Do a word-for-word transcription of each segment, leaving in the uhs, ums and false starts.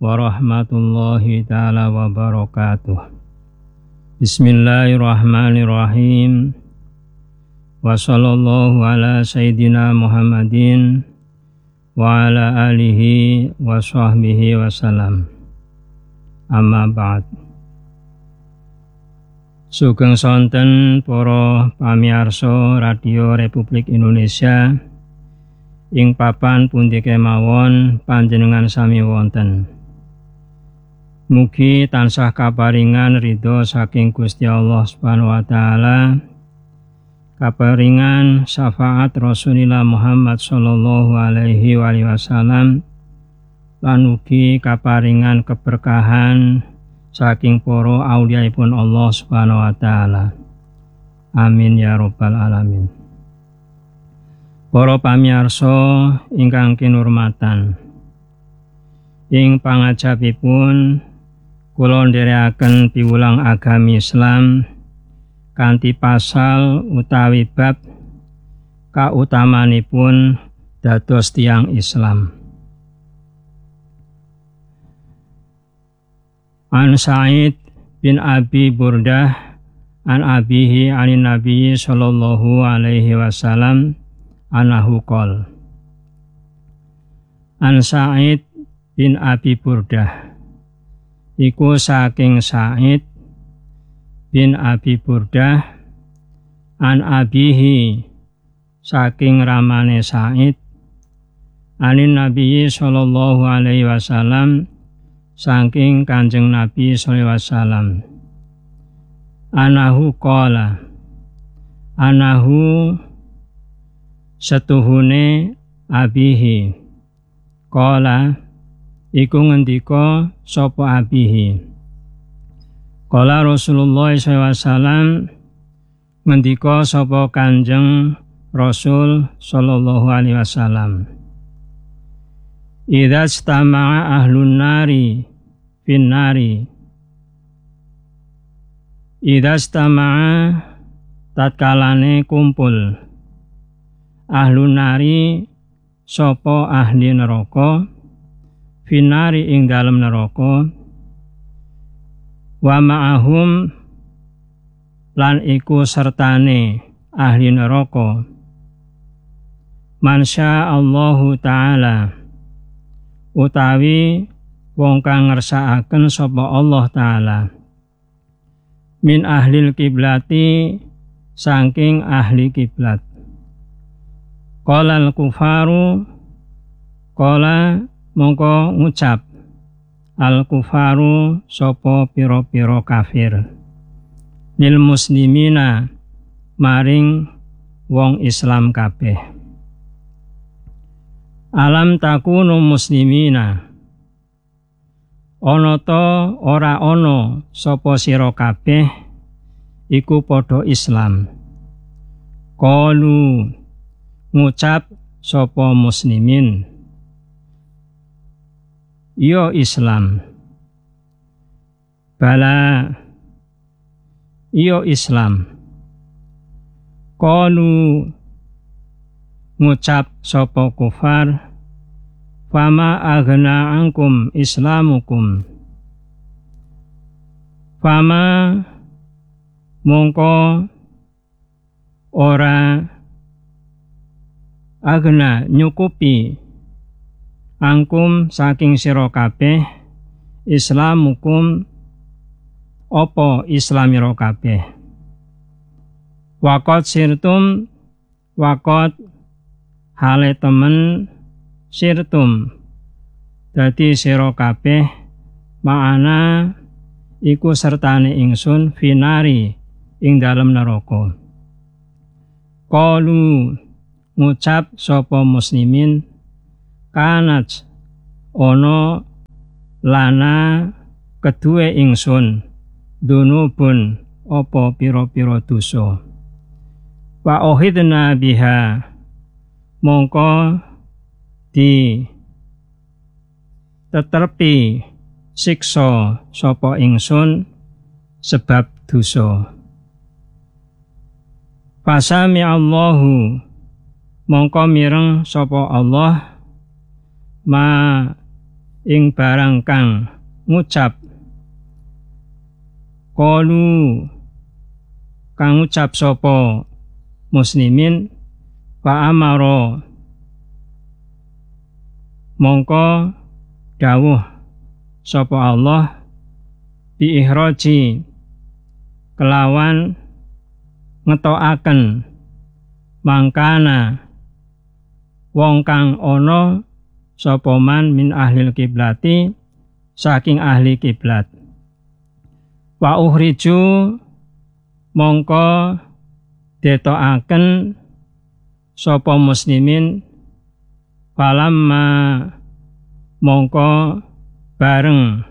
warahmatullahi ta'ala wabarakatuh. Bismillahirrahmanirrahim. Wa sallallahu ala sayyidina Muhammadin wa ala alihi wa sahbihi wa salam. Amma ba'd. Sugeng sonten para pamirsa Radio Republik Indonesia ing papan pundi kemawon panjenengan sami wonten. Mugi tansah kaparingan ridho saking Gusti Allah Subhanahu wa taala, kaparingan syafaat Rasulullah Muhammad sallallahu alaihi wasallam, lan ugi kaparingan keberkahan saking para auliyaipun Allah Subhanahu wa taala. Amin ya rabbal alamin. Para pamirsa ingkang kinurmatan, ing pangajabipun kula ndherekaken piwulang agami Islam kanthi pasal utawi bab kautamanipun dados tiyang Islam. An Sa'id bin Abi Burdah an abihi anin Nabi sallallahu alaihi wasallam anahu qol. An Sa'id bin Abi Burdah iku saking Sa'id bin Abi Burdah an abihi saking ramane Sa'id anin Nabi sallallahu alaihi wasallam saking Kanjeng Nabi sallallahu alaihi wasallam anahu qala anahu setuhune abihi qala iku ngendika sapa abihi qala Rasulullah sallallahu alaihi wasallam ngendika sapa Kanjeng Rasul sallallahu alaihi wasallam idza istama'a ahlun nari fin nari idza istama'a tatkalane kumpul ahlun nari sapa ahli neraka finari ing dalem neraka wa ma'ahum lan iku sertane ahli neraka mansya Allahu ta'ala utawi wong kang ngersakaken sapa Allah ta'ala min ahlil kiblati saking ahli kiblat. Qala al-kufaru qala mongko ngucap al-kufaru sapa pira-pira kafir lil muslimina maring wong Islam kabeh. Alam takunu muslimina ana ta ora ana sapa sira kabeh iku padha Islam. Qalu ngucap sapa muslimin yo Islam. Bala yo Islam. Qalu ngucap sapa kufar fama aghna ankum islamukum fama mongko ora agna nyukupi angkum saking sira kabeh islamukum apa islamira kabeh waqat sirtum waqat hale temen sirtum dadi sira kabeh ma'ana iku sertane ingsun finari ing dalem neraka. Qalu ngucap sapa muslimin kanat ono lana kedue ingsun dunubun apa pira-pira dosa wa ohidna biha mongko di tetepi siksa sapa ingsun sebab dosa. Fasami Allahu mongko mireng sapa Allah ma ing barang kang ngucap qalu kang ngucap sapa muslimin fa amara mongko dawuh sapa Allah bi ihraji kelawan ngetokaken mangkana wong kang ana sapa man min ahlil kiblati saking ahli kiblat wa ukhriju mongko detokaken sapa muslimin falamma mongko bareng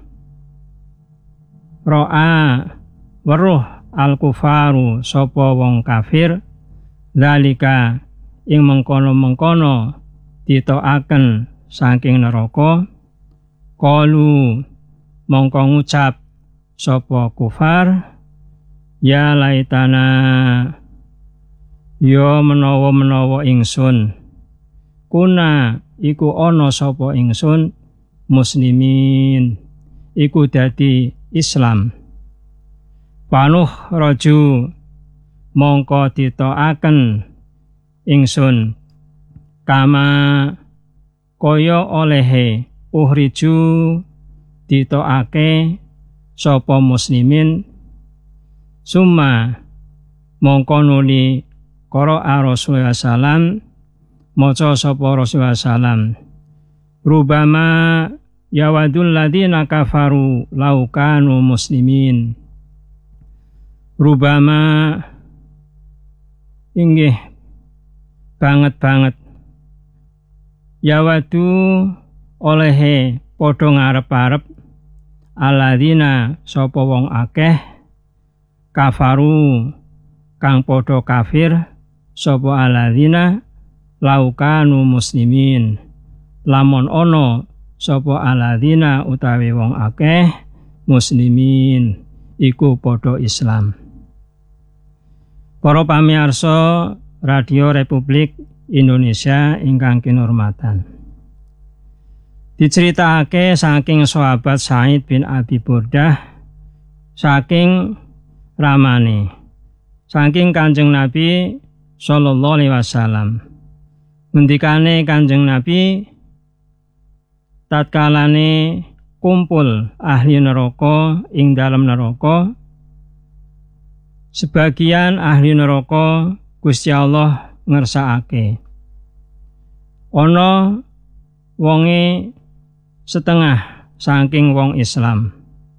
ro'a weruh al-kufaru sapa wong kafir zalika ing mengkono-mengkono ditokaken saking neraka qalu mongko ngucap sapa kufar ya laitana ya menawa-menawa ingsun kuna iku ana sapa ingsun muslimin iku dadi Islam panuh raju mongko ditokaken ingsun kama kaya olehe uhriju ditokake sapa muslimin summa mongko nuli qara'a Rasulullah salam maca sapa Rasulullah salam rubama yawadul ladina kafaru law kanu muslimin rubama inggih banget-banget yawadu olehe padha ngarep-arep aladina sapa wong akeh kafaru kang padha kafir sapa aladina laukanu muslimin lamun ono sapa aladina utawi wong akeh muslimin iku padha Islam. Para pamirsa Radio Republik Indonesia ingkang kinurmatan, diceritakake saking sahabat Sa'id bin Abi Burdah saking ramane saking Kanjeng Nabi sallallahu alaihi wasallam ngendikane Kanjeng Nabi tatkalane kumpul ahli neraka ing dalam neraka sebagian ahli neraka Gusti Allah ngersakake ana wonge setengah saking wong Islam.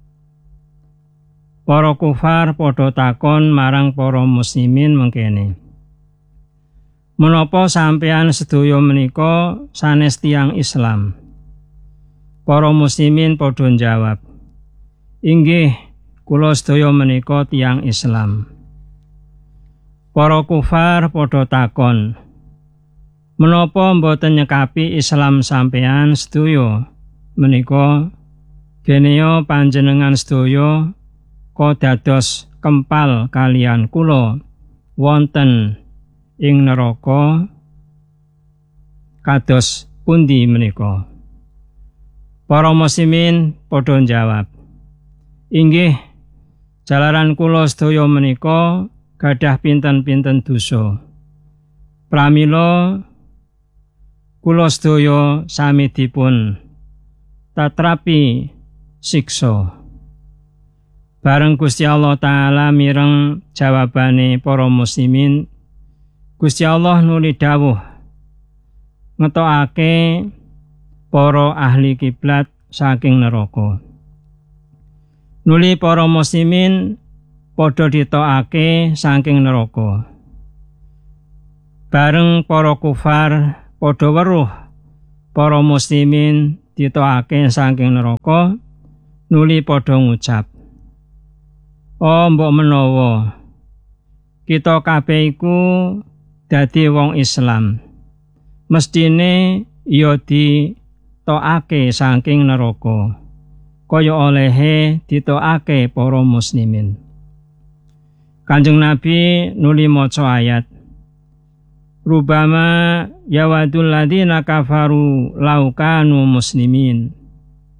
Para kufar padha takon marang para muslimin mengkene, menapa sampeyan sedaya menika sanes tiyang Islam? Para muslimin padha njawab, inggih kula sedaya menika tiyang Islam. Para kufar padha takon, menapa mboten nyekapi Islam sampeyan sedaya menika? Geneo panjenengan sedaya kok dados kempal kalian kula wonten ing neraka kados pundi menika? Para muslimin padha njawab, inggih jalaran kula sedaya menika gadah pinten-pinten dosa. Pramila kula sedaya sami dipun tatrapi siksa. Bareng Gusti Allah Ta'ala mireng jawabane para muslimin, Gusti Allah nuli dawuh ngetokake para ahli kiblat saking neraka. Nuli para muslimin padha ditokake saking neraka. Bareng para kufar padha weruh para muslimin ditokake saking neraka, nuli padha ngucap, oh mbok menawa kita kabeh iku dadi wong Islam, mestine ya ditokake saking neraka kaya olehe ditokake para muslimin. Kanjeng Nabi nuli maca ayat, rubama yawadul ladina kafaru law kanu muslimin.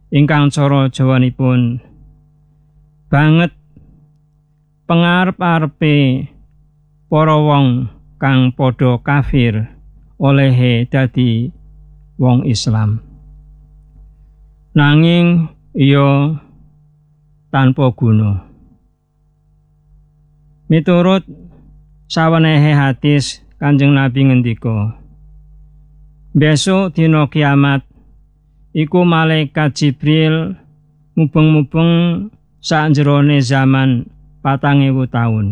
ingkang cara Jawanipun banget pangarep-arepe para wong kang padha kafir olehe dadi wong Islam. Nanging iya tanpa guna. Miturut sawenehe hadis Kanjeng Nabi ngendika, besok dina kiamat iku malaikat Jibril mubeng-mubeng sakjerone zaman patang ewu taun.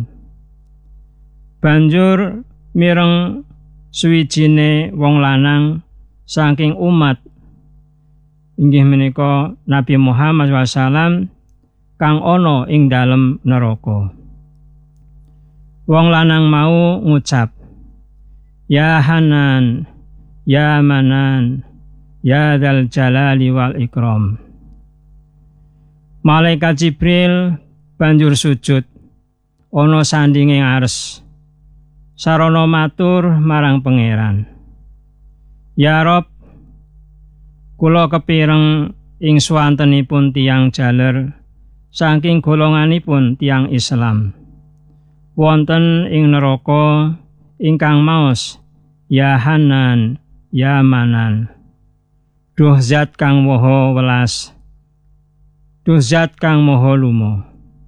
Banjur mireng suwijine wong lanang saking umat inggih menika Nabi Muhammad shallallahu alaihi wasallam kang ana ing dalem neraka. Wong lanang mau ngucap, ya Hanan, ya Manan, ya Dzal Jalali wal Ikram. Malaikat Jibril banjur sujud ana sandinge ngares sarana matur marang pangeran, ya Rob, kula kepireng ing swantenipun tiyang jaler saking golonganipun tiyang Islam wonten ing neraka ingkang maos ya Hanan, ya Manan. Duh zat kang maha welas, duh zat kang maha lumo.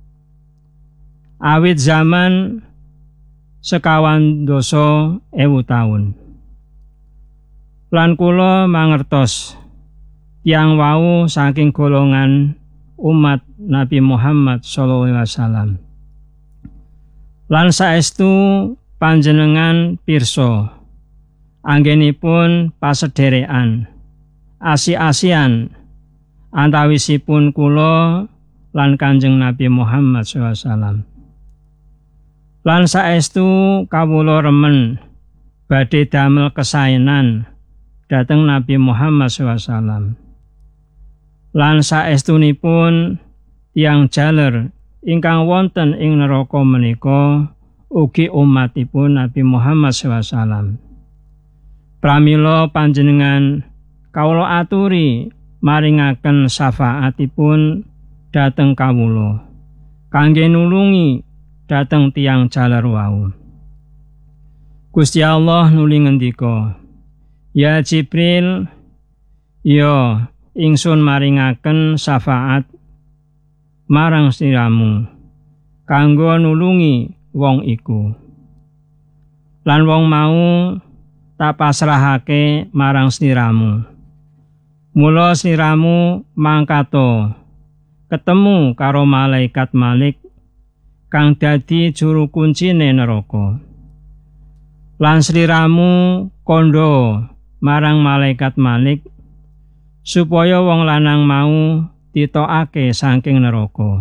Awit zaman sekawan doso ewu taun. Lan kula mangertos tiyang wau saking golongan umat Nabi Muhammad sallallahu alaihi wasallam. Lan saestu panjenengan pirsa anggenipun pasederekan asi-asian antawisipun kula lan Kanjeng Nabi Muhammad sallallahu alaihi wasallam. Lan saestu kawula remen badhe damel kesaenan dhateng Nabi Muhammad sallallahu alaihi wasallam. Lan saestunipun tiyang jaler ingkang wonten ing neraka menika ugi umatipun Nabi Muhammad sallallahu alaihi wasallam. Pramila panjenengan kawula aturi maringaken syafaatipun dhateng kawula kangge nulungi dhateng tiyang jaler wau. Gusti Allah nuli ngendika, ya Jibril, ya ingsun maringaken syafaat marang sliramu kanggo nulungi wong iku. Lan wong mau tak pasrahake marang sliramu. Mula sliramu mangkato ketemu karo malaikat Malik kang dadi juru kuncine neraka. Lan sliramu kondo marang malaikat Malik supaya wong lanang mau ditokake saking neraka.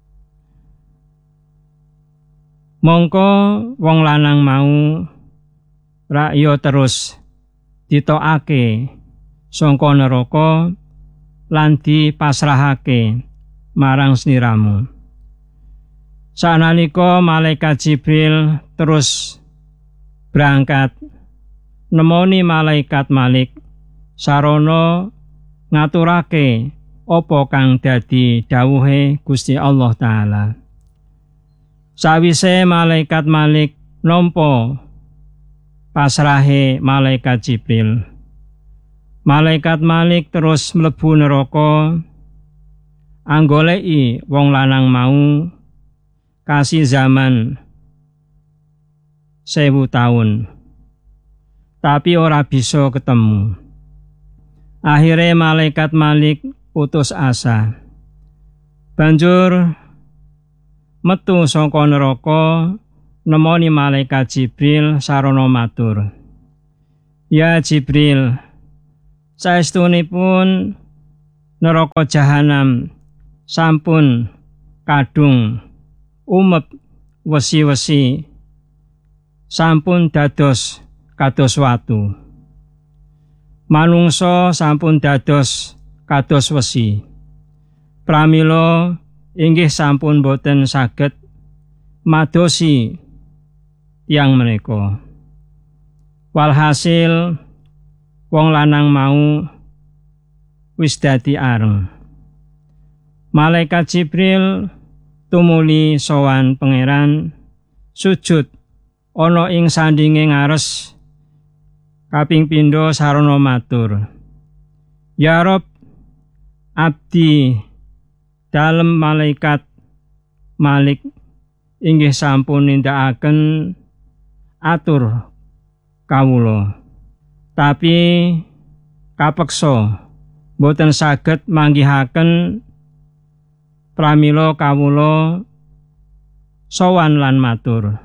Mongko wong lanang mau rakya terus ditokake saka neraka lan dipasrahake marang sliramu. Sanalika malaikat Jibril terus berangkat nemoni malaikat Malik sarana ngaturake apa kang dadi dawuhe Gusti Allah Ta'ala. Sawise malaikat Malik nampa pasrahe malaikat Jibril, malaikat Malik terus mlebu neraka anggoleki wong lanang mau kasih zaman sewu tahun, tapi ora bisa ketemu. Akhire malaikat Malik putus asa, banjur metu saka neraka nemoni malaikat Jibril sarana matur, ya Jibril, saestunipun neraka jahanam sampun kadung umep wesi-wesi, sampun dados kados watu. Manungsa sampun dados kados wesi. Pramila inggih sampun boten saged madosi tiyang menika. Walhasil wong lanang mau wis dadi areng. Malaikat Jibril tumuli sowan pangeran, sujud ana ing sandinge ngares, kaping pindho sarana matur, Ya Rob, abdi dalem malaikat Malik inggih sampun nindakaken atur kawula, tapi kapeksa boten saged manggihaken pramila kawula sowan lan matur.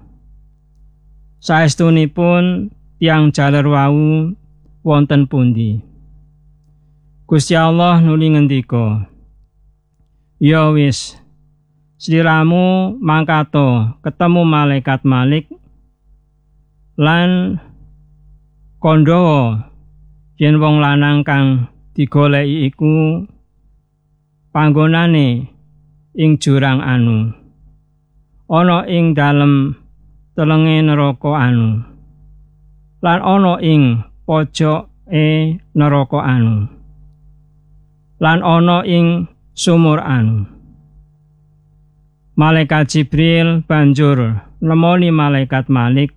Saestunipun tiyang jaler wau wonten pundi? Gusti Allah nuli ngendika, Ya wis, sliramu mangkato ketemu malaikat Malik lan kandha yen wong lanang kang digoleki iku panggonane ing jurang anu, ana ing dalem telenge neraka anu, lan ana ing pojoke neraka anu, lan ana ing sumur anu. Malaikat Jibril banjur nemoni malaikat Malik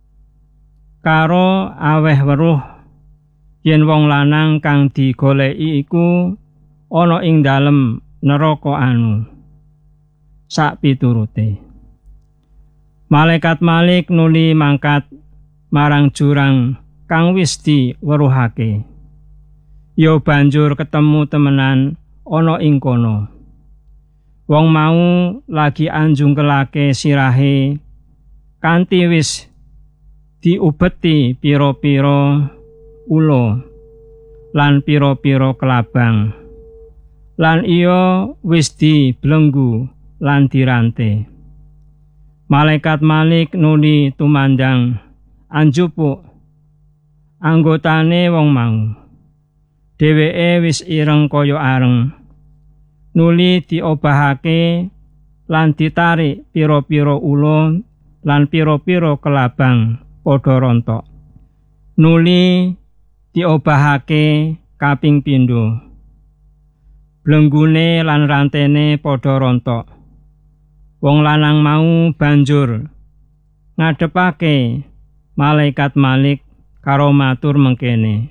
karo aweh weruh yen wong lanang kang digoleki iku ana ing dalem neraka anu. Sak piturute malaikat Malik nuli mangkat marang jurang kang wis diweruhake. Yo banjur ketemu temenan ana ing kono. Wong mau lagi anjungkelake sirahe kanthi wis diubeti pira-pira ula lan pira-pira kelabang, lan iya wis dibelenggu lan dirante. Malaikat Malik nuli tumandang anjupuk anggotane wong mau. Dheweke wis ireng kaya areng, nuli diobahake lan ditarik pira-pira ula lan pira-pira kelabang padha rontok. Nuli diobahake kaping pindho, blenggune lan rantene padha rontok. Wong lanang mau banjur ngadepake malaikat Malik karo matur mengkene,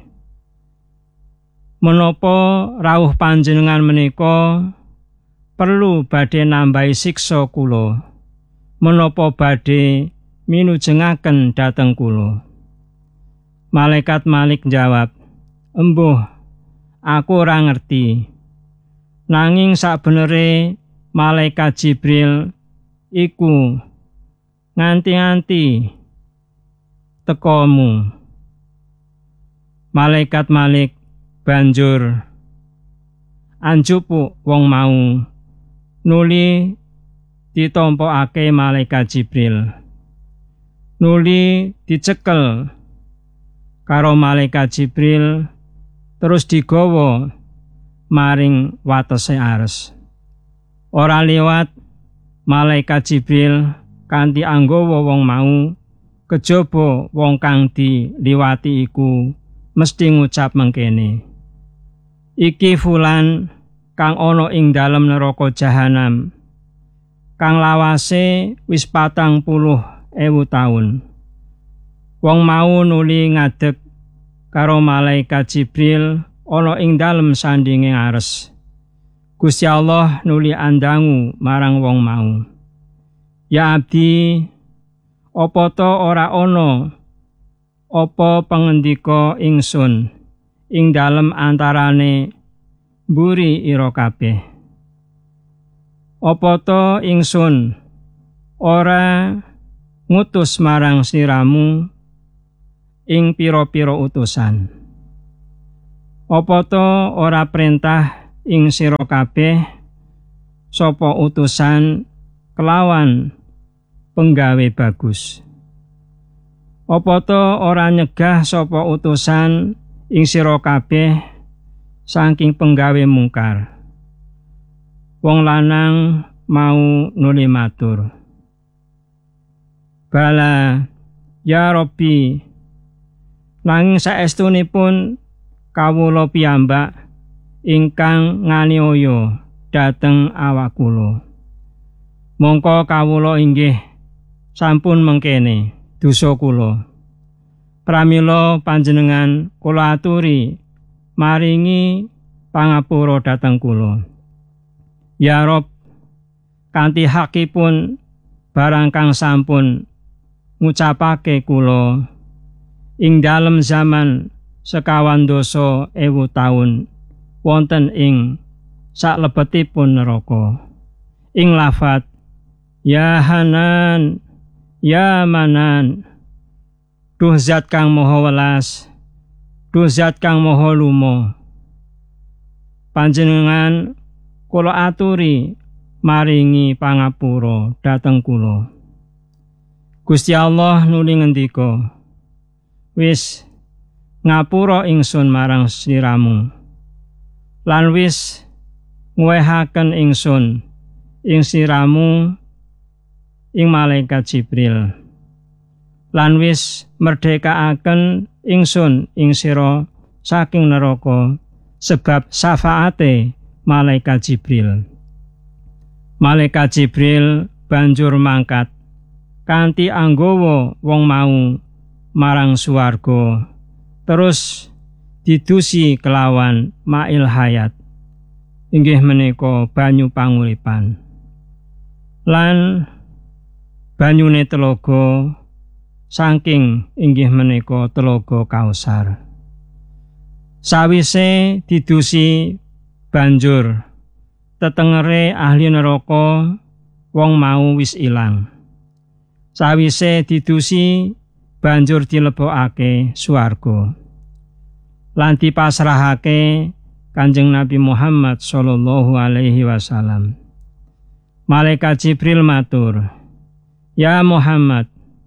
menapa rawuh panjenengan menika perlu badhe nambahi siksa kula? Menapa badhe minujengaken dhateng kula? Malaikat Malik jawab, Embuh, aku ora ngerti. Nanging sakbenere malaikat Jibril iku nganti-nganti tekomu. Malaikat Malik banjur anjupuk wong mau, nuli ditompokake malaikat Jibril, nuli dicekel karo malaikat Jibril, terus digawa maring watese ares. Ora liwat malaikat Jibril kanthi anggawa wong mau, kejaba wong kang diliwati iku mesti ngucap mengkene, Iki fulan kang ana ing dalem neraka jahanam, kang lawase wis patang puluh ewu taun. Wong mau nuli ngadeg karo malaikat Jibril ana ing dalem sandinge ares. Gusti Allah nuli andangu marang wong mau, Ya abdi, apa to ora ana apa pangendika ingsun ing dalem antarane mburi ira kabeh? Apa to ingsun ora ngutus marang siramu ing pira-pira utusan? Apa to ora perintah ing sira kabeh sapa utusan kelawan penggawe bagus? Apa to ora nyegah sapa utusan ing sira kabeh saking penggawe mungkar? Wong lanang mau nuli matur, Bala, ya Rabbi, nanging saestunipun kawula piyambak ingkang nganiaya dhateng awak kula. Mongko kawula inggih sampun mengkene dosa kula. Pramila panjenengan kula aturi maringi pangapura dhateng kula. Ya Rob, kanthi hakipun barang kang sampun ngucapake kula ing dalem zaman sekawan dasa ewu taun wonten ing saklebetipun neraka. Ing lafat Ya Hanan, Ya Manan, duh zat kang maha welas, duh zat kang maha lumo. Panjenengan kula aturi maringi pangapura dhateng kula. Gusti Allah nuli ngendika, wis ngapura ingsun marang sliramu, lan wis ngwehaken ingsun ing sliramu ing malaikat Jibril, lan wis merdekaaken ingsun ing sira saking neraka sebab syafaate malaikat Jibril. Malaikat Jibril banjur mangkat kanthi anggawa wong mau marang swarga, terus didusi kelawan ma'il hayat, inggih menika banyu panguripan. Lan banyune telaga saking inggih menika telaga Kausar. Sawise didusi banjur tetengere ahli neraka wong mau wis ilang. Sawise didusi banjur dilebokake swarga lan dipasrahake Kanjeng Nabi Muhammad sallallahu alaihi wasallam. Malaikat Jibril matur, Ya Muhammad,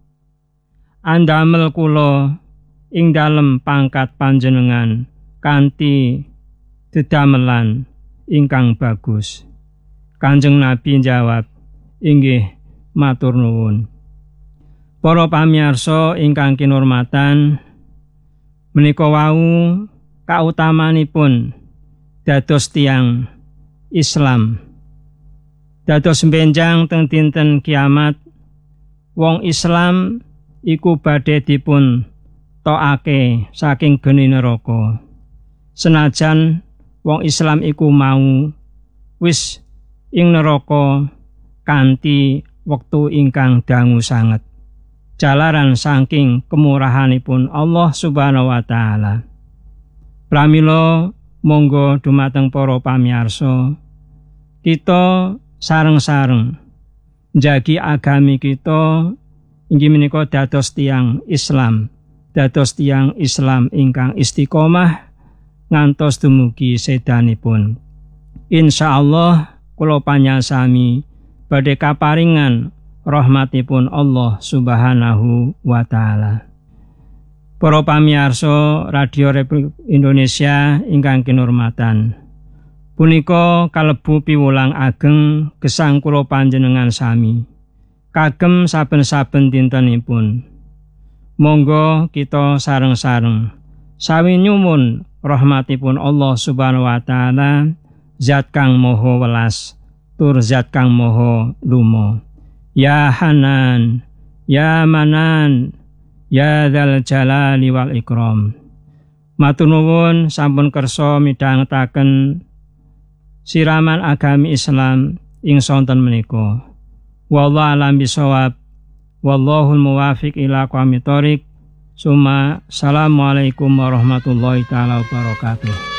andamel kula ing dalem pangkat panjenengan kanthi dedamelan ingkang bagus. Kanjeng Nabi njawab, inggih matur nuwun. Para pamirsa ingkang kinurmatan, menika wau kautamanipun dados tiyang Islam. Dados benjang teng dinten kiamat, wong Islam iku badhe dipun tokake saking geni neraka. Senajan wong Islam iku mau wis ing neraka kanthi wektu ingkang dangu sanget, jalaran saking kemurahanipun Allah Subhanahu wa taala. Pramila monggo dumateng para pamirsa, kita sareng-sareng njagi agami kita inggih menika dados tiyang Islam, dados tiyang Islam ingkang istiqomah ngantos dumugi sedanipun. Insyaallah kula panyasami badhe kaparingan rahmatipun Allah Subhanahu wa taala. Para pamirsa Radio Republik Indonesia ingkang kinurmatan, punika kalebu piwulang ageng gesang kula panjenengan sami kagem saben-saben dintenipun. Monggo kita sareng-sareng sawi nyuwun rahmatipun Allah Subhanahu wa taala, zat kang maha welas tur zat kang maha lumo. Ya Hanan, Ya Manan, Ya Dzal Jalali wal Ikram. Matur nuwun sampun kersa midhangetaken siraman agami Islam ing sonten menika. Wallahu a'lam bishawab. Wallahul muwafiq ila aqwamit thoriq. Summa assalamualaikum warahmatullahi taala wabarakatuh.